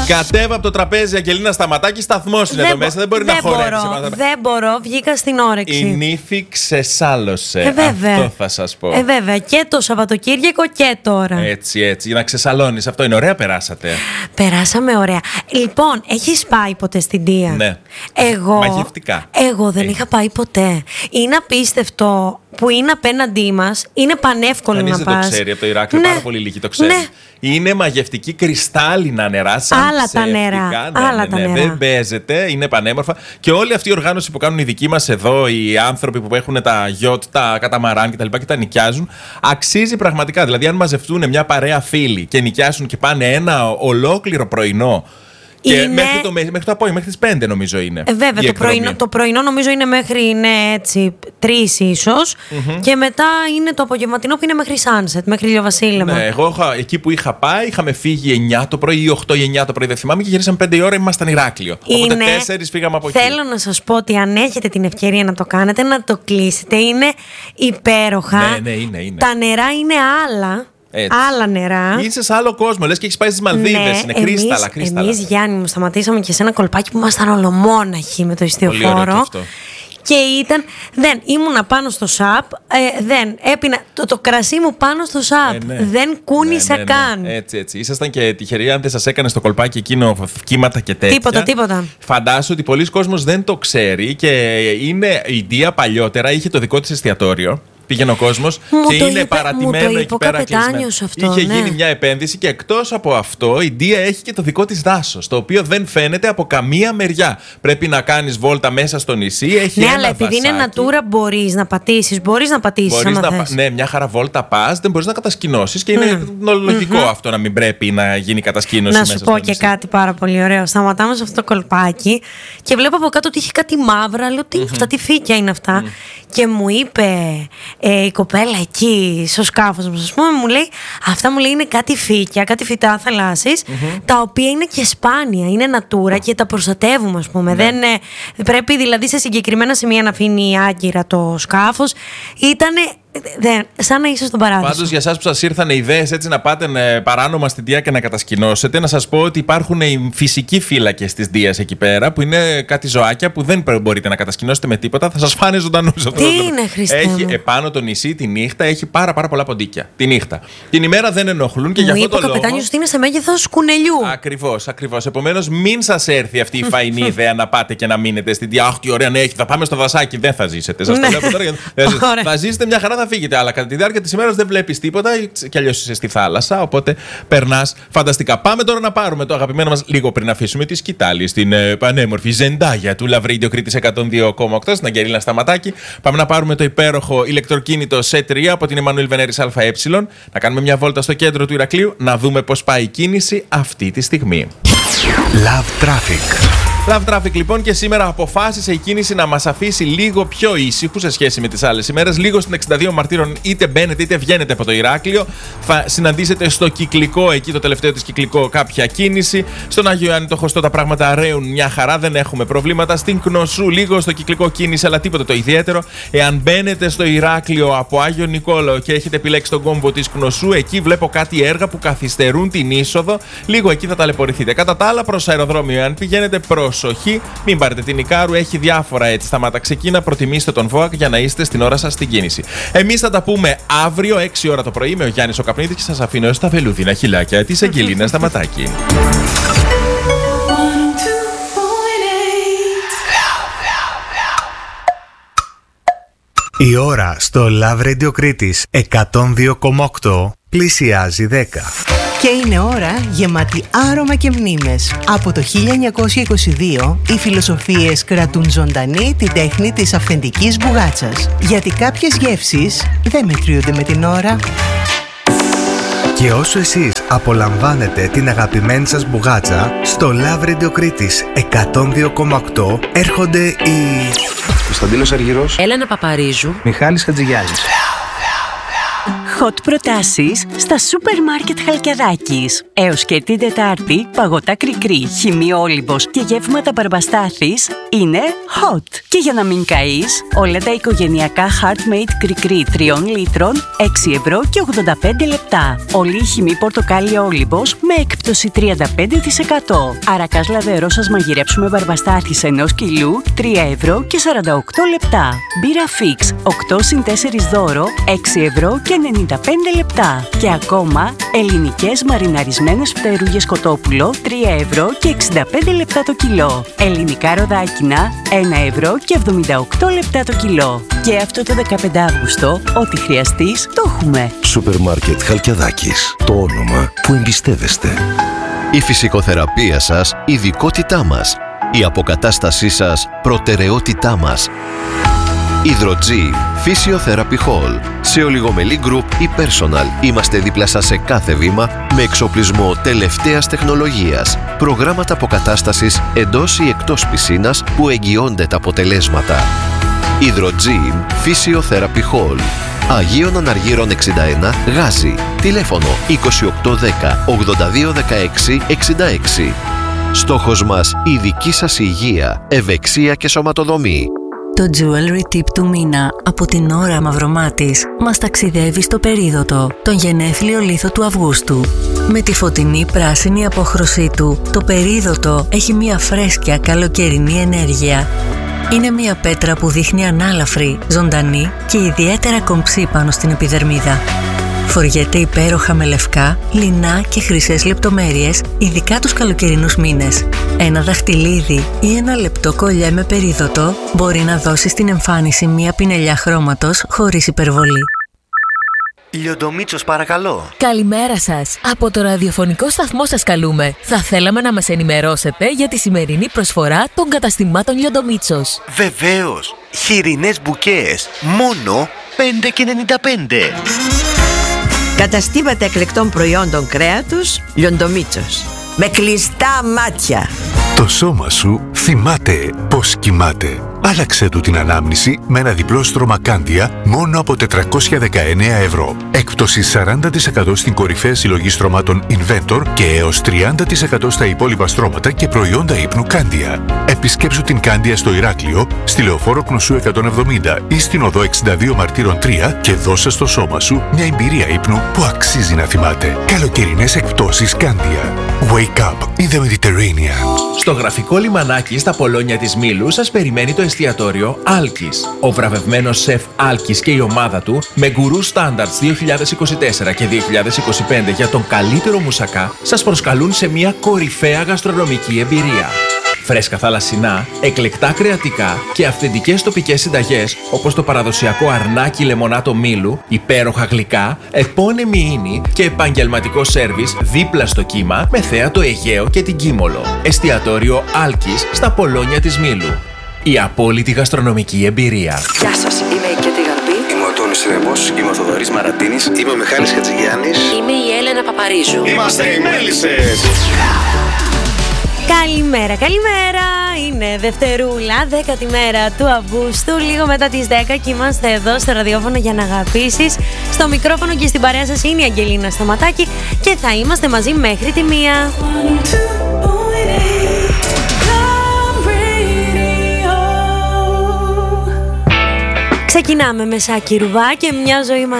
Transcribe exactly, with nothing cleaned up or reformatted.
Κατέβα από το τραπέζι, Αγγελίνα Σταματάκη, σταθμός είναι εδώ μέσα. Δεν μπορεί δεν να χορέψει. Μπορώ, δεν μπορώ, βγήκα στην όρεξη. Η νύφη ξεσάλωσε. Ε, βέβαια. Αυτό θα σας πω. Ε, βέβαια. Και το Σαββατοκύριακο και τώρα. Έτσι, έτσι. Για να ξεσαλώνεις. Αυτό είναι. Ωραία, περάσατε. Περάσαμε ωραία. Λοιπόν, έχεις πάει ποτέ στην Δία? Ναι. Εγώ. Μαγευτικά. Εγώ δεν Ε. είχα πάει ποτέ. Είναι απίστευτο που είναι απέναντί μας. Είναι πανεύκολο Κανείς να δεν πας. το ξέρει από το Ηράκλειο. Ναι. Πάρα πολύ λίγοι το ξέρουν. Ναι. Είναι μαγευτική κρυστάλλινα νερά. Σαν Άλλα τα ψεύτικα. νερά. Ναι, Άλλα ναι, τα ναι. νερά. Δεν παίζεται. Είναι πανέμορφα. Και όλη αυτή η οργάνωση που κάνουν οι δικοί μας εδώ, οι άνθρωποι που έχουν τα γιότ, τα καταμαράν κτλ. Και, και τα νοικιάζουν, αξίζει πραγματικά. Δηλαδή, αν μαζευτούν μια παρέα φίλοι και νοικιάσουν και πάνε ένα ολόκληρο πρωινό. Και Είναι... μέχρι, το, μέχρι το απόγευμα, μέχρι τις πέντε νομίζω είναι. Ε, βέβαια, το πρωινό, το πρωινό νομίζω είναι μέχρι ναι, έτσι, τρεις ίσως. Mm-hmm. Και μετά είναι το απογευματινό που είναι μέχρι sunset, μέχρι ηλιοβασίλεμα. Ναι, εγώ εκεί που είχα πάει είχαμε φύγει εννιά το πρωί ή οκτώ ή εννιά το πρωί, δεν θυμάμαι, και γυρίσαμε πέντε η ώρα, ήμασταν Ηράκλειο. Είναι... Οπότε τέσσερις φύγαμε από εκεί. Θέλω να σας πω ότι αν έχετε την ευκαιρία να το κάνετε, να το κλείσετε. Είναι υπέροχα. Ναι, ναι, είναι, είναι. Τα νερά είναι άλλα. Έτσι. Άλλα νερά. Είσαι σε άλλο κόσμο, λες και έχεις πάει στις Μαλδίβες. Ναι, είναι κρίσταλα, κρίσταλα. Εμείς, Γιάννη μου, σταματήσαμε και σε ένα κολπάκι που ήμασταν ολομόναχοι με το ιστιοφόρο. Και ήταν. Δεν, ήμουνα πάνω στο σαπ. Ε, δεν, έπινα το, το κρασί μου πάνω στο σαπ. Ε, ναι. Δεν κούνησα ναι, ναι, ναι. καν. Έτσι, έτσι. Ήσασταν και τυχεροί αν δεν σας έκανε στο κολπάκι εκείνο κύματα και τέτοια. Τίποτα, τίποτα. Φαντάσου ότι πολλοί κόσμος δεν το ξέρει και είναι. Η Δία παλιότερα είχε το δικό της εστιατόριο. Πήγαινε ο κόσμος και είναι είπε, παρατημένο εκεί πέρα κλεισμένο. Αυτό, Είχε ναι. γίνει μια επένδυση και εκτός από αυτό η Δία έχει και το δικό της δάσος, το οποίο δεν φαίνεται από καμία μεριά. Πρέπει να κάνεις βόλτα μέσα στο νησί. Έχει ναι, ένα αλλά επειδή δασάκι. είναι natura μπορείς να πατήσεις. Μπορείς να πατήσεις. Μπορείς άμα να, θες. ναι, μια χαρά βόλτα πας, δεν μπορείς να κατασκηνώσεις και είναι Mm. λογικό Mm-hmm. αυτό να μην πρέπει να γίνει κατασκήνωση. Να μέσα σου στο πω και νησί. κάτι πάρα πολύ ωραίο. Σταματάμε σε αυτό το κολπάκι και βλέπω από κάτω ότι έχει κάτι μαύρα. Λέω τι είναι αυτά, τι φύκια είναι αυτά. Και μου είπε ε, η κοπέλα εκεί στο σκάφος μας, ας πούμε, μου λέει, αυτά μου λέει είναι κάτι φύκια, κάτι φυτά θαλάσσης, mm-hmm. τα οποία είναι και σπάνια, είναι natura και τα προστατεύουμε, ας πούμε. Ναι. Δεν, ε, πρέπει δηλαδή σε συγκεκριμένα σημεία να αφήνει άγκυρα το σκάφος. Ήτανε δεν, σαν να είσαι στον παράδεισο. Πάντως για εσάς που σας ήρθαν ιδέες έτσι να πάτε ε, παράνομα στην Δία και να κατασκηνώσετε, να σας πω ότι υπάρχουν οι φυσικοί φύλακες της Δίας εκεί πέρα, που είναι κάτι ζωάκια που δεν μπορείτε να κατασκηνώσετε με τίποτα, θα σας φάνε ζωντανούς. Τι είναι, Χριστέ Έχει μου. επάνω το νησί τη νύχτα, έχει πάρα, πάρα πολλά ποντίκια. Τη νύχτα. Την ημέρα δεν ενοχλούν και μου γι' αυτό είπε το ο λόγο. καπετάνιος ότι είναι σε μέγεθος κουνελιού. Ακριβώς, ακριβώς. Επομένως, μην σας έρθει αυτή η φαϊνή ιδέα να πάτε και να μείνετε στην Δία. Αχ, τι ωραία, ναι, θα πάμε στο δασάκι. Δεν θα ζήσετε. Σας το λέω από τώρα. Θα ζήσετε μια χαρά, θα φύγετε. Αλλά κατά τη διάρκεια της ημέρας δεν βλέπεις τίποτα, κι αλλιώς είσαι στη θάλασσα. Οπότε περνάς φανταστικά. Πάμε τώρα να πάρουμε το αγαπημένο μας λίγο πριν αφήσουμε τη σκητάλη στην ε, πανέμορφη Ζεντάγια του Love Radio Κρήτης εκατόν δύο κόμμα οκτώ, στην Αγγελίνα Σταματάκη. Πάμε να πάρουμε το υπέροχο ηλεκτροκίνητο σι τρία από την Εμμανουήλ Βενέρης ΑΕ. Να κάνουμε μια βόλτα στο κέντρο του Ηρακλείου, να δούμε πώς πάει η κίνηση αυτή τη στιγμή. Love Traffic. Love Traffic λοιπόν, και σήμερα αποφάσισε η κίνηση να μας αφήσει λίγο πιο ήσυχους σε σχέση με τις άλλες ημέρες. Λίγο στην εξήντα δύο Μαρτύρων, είτε μπαίνετε είτε βγαίνετε από το Ηράκλειο. Θα συναντήσετε στο Κυκλικό, εκεί το τελευταίο της Κυκλικό, κάποια κίνηση. Στον Άγιο Ιωάννη το Χωστό τα πράγματα ρέουν μια χαρά, δεν έχουμε προβλήματα. Στην Κνωσού λίγο στο Κυκλικό κίνηση, αλλά τίποτα το ιδιαίτερο. Εάν μπαίνετε στο Ηράκλειο από Άγιο Νικόλαο και έχετε επιλέξει τον κόμβο της Κνωσού, εκεί βλέπω κάτι έργα που καθυστερούν την είσοδο. Λίγο εκεί θα ταλαιπωρηθείτε. Κατά τα άλλα, προς αεροδρόμιο, εάν πηγαίνετε προς προσοχή, μην πάρετε την Ικάρου, έχει διάφορα έτσι σταμάτα ξεκίνα. Προτιμήστε τον ΒΟΑΚ για να είστε στην ώρα σας στην κίνηση. Εμείς θα τα πούμε αύριο έξι ώρα το πρωί με ο Γιάννης ο Καπνίδης και σας αφήνω στα βελούδινα χιλάκια της Αγγελίνας Σταματάκη. Η ώρα στο Love Radio Κρήτης εκατόν δύο κόμμα οκτώ πλησιάζει δέκα. Και είναι ώρα γεμάτη άρωμα και μνήμες. Από το χίλια εννιακόσια είκοσι δύο οι φιλοσοφίες κρατούν ζωντανή την τέχνη της αυθεντικής μπουγάτσας. Γιατί κάποιες γεύσεις δεν μετριούνται με την ώρα. Και όσο εσείς απολαμβάνετε την αγαπημένη σας μπουγάτσα, στο Love Radio Κρήτης εκατόν δύο κόμμα οκτώ έρχονται οι... Κωνσταντίνος Αργυρός, Έλενα Παπαρίζου, Μιχάλης Χατζηγιάννης. Hot προτάσεις στα σούπερ μάρκετ Χαλκιαδάκης. Έως και την Τετάρτη, παγωτά κρικρί, χυμή Όλυμπος και γεύματα Μπαρμπαστάθης είναι hot. Και για να μην καείς, όλα τα οικογενειακά Heartmate κρικρί τριών λίτρων, έξι ευρώ και ογδόντα πέντε λεπτά. Όλη η χυμή πορτοκάλι Όλυμπος με έκπτωση τριάντα πέντε τοις εκατό. Αρακάς λαδερό σας μαγειρέψουμε Μπαρμπαστάθης ενός κιλού, τρία ευρώ και σαράντα οκτώ λεπτά. Μπύρα Fix, οκτώ συν τέσσερα δώρο, έξι ευρώ και ενενήντα πέντε λεπτά. Και ακόμα, ελληνικές μαριναρισμένες φτερούγες κοτόπουλο, τρία ευρώ και εξήντα πέντε λεπτά το κιλό. Ελληνικά ροδάκινα, ένα ευρώ και εβδομήντα οκτώ λεπτά το κιλό. Και αυτό το δεκαπέντε Αύγουστο, ό,τι χρειαστείς, το έχουμε. Σούπερ μάρκετ Χαλκιαδάκης. Το όνομα που εμπιστεύεστε. Η φυσικοθεραπεία σας, ειδικότητά μας. Η αποκατάστασή σας, προτεραιότητά μας. Hydrogym Physiotherapy Hall. Σε ολιγομελή group ή personal είμαστε δίπλα σας σε κάθε βήμα με εξοπλισμό τελευταίας τεχνολογίας. Προγράμματα αποκατάστασης εντός ή εκτός πισίνας που εγγυώνται τα αποτελέσματα. Hydrogym Physiotherapy Hall. Αγίων Αναργύρων εξήντα ένα, Γάζι. Τηλέφωνο είκοσι οκτώ δέκα ογδόντα δύο δεκαέξι εξήντα έξι. Στόχος μας η δική σας υγεία, ευεξία και σωματοδομή. Το jewelry tip του μήνα από την Ώρα Μαυρομάτης μας ταξιδεύει στο περίδωτο, τον γενέθλιο λίθο του Αυγούστου. Με τη φωτεινή πράσινη απόχρωσή του, το περίδωτο έχει μια φρέσκια καλοκαιρινή ενέργεια. Είναι μια πέτρα που δείχνει ανάλαφρη, ζωντανή και ιδιαίτερα κομψή πάνω στην επιδερμίδα. Φοριέται υπέροχα με λευκά, λινά και χρυσές λεπτομέρειες, ειδικά τους καλοκαιρινούς μήνες. Ένα δαχτυλίδι ή ένα λεπτό κολλιέ με περίδωτο μπορεί να δώσει στην εμφάνιση μια πινελιά χρώματος χωρίς υπερβολή. Λιοντομίτσος, παρακαλώ. Καλημέρα σας. Από το ραδιοφωνικό σταθμό σας καλούμε. Θα θέλαμε να μας ενημερώσετε για τη σημερινή προσφορά των καταστημάτων Λιοντομίτσος. Βεβαίως. Χοιρινές μπουκές. Μόνο πέντε και ενενήντα πέντε. Καταστήματα εκλεκτών προϊόντων κρέατος Λιοντομίτσος. Με κλειστά μάτια. Το σώμα σου θυμάται πως κοιμάται. Άλλαξε του την ανάμνηση με ένα διπλό στρώμα Κάντια μόνο από τετρακόσια δεκαεννέα ευρώ. Έκπτωση σαράντα τοις εκατό στην κορυφαία συλλογή στρωμάτων Inventor και έως τριάντα τοις εκατό στα υπόλοιπα στρώματα και προϊόντα ύπνου Κάντια. Επισκέψου την Κάντια στο Ηράκλειο, στη Λεωφόρο Κνωσού εκατόν εβδομήντα ή στην οδό εξήντα δύο Μαρτύρων τρία και δώσε στο σώμα σου μια εμπειρία ύπνου που αξίζει να θυμάται. Καλοκαιρινές εκπτώσεις Κάντια. Wake up in the Mediterranean. Στο γραφικό λιμανάκι στα Πολόνια της Μήλου σας περιμένει το εστιατόριο Άλκης. Ο βραβευμένος σεφ Άλκης και η ομάδα του με γκουρού Standards δύο χιλιάδες είκοσι τέσσερα και δύο χιλιάδες είκοσι πέντε για τον καλύτερο μουσακά σας προσκαλούν σε μια κορυφαία γαστρονομική εμπειρία. Φρέσκα θαλασσινά, εκλεκτά κρεατικά και αυθεντικές τοπικές συνταγές όπως το παραδοσιακό αρνάκι λεμονάτο Μήλου, υπέροχα γλυκά, επώνυμη ίνη και επαγγελματικό σέρβις δίπλα στο κύμα με θέα το Αιγαίο και την Κίμολο. Εστιατόριο Άλκης στα Πολόνια της Μήλου. Η απόλυτη γαστρονομική εμπειρία. Γεια σας, είμαι η Κέτη Γαρμπή. Είμαι ο Τόνης Ρεμπός, είμαι ο Θοδωρής Μαρατίνης. Είμαι ο Μιχάλης Χατζηγιάννης. Είμαι η Έλενα Παπαρίζου. Είμαστε οι Μέλισσες. Καλημέρα, καλημέρα! Είναι Δευτερούλα, δέκατη μέρα του Αυγούστου, λίγο μετά τις δέκα και είμαστε εδώ στο ραδιόφωνο για να αγαπήσεις. Στο μικρόφωνο και στην παρέα σας είναι η Αγγελίνα Σταματάκη και θα είμαστε μαζί μέχρι τη μία. Ξεκινάμε με Σάκη Ρουβά και μια ζωή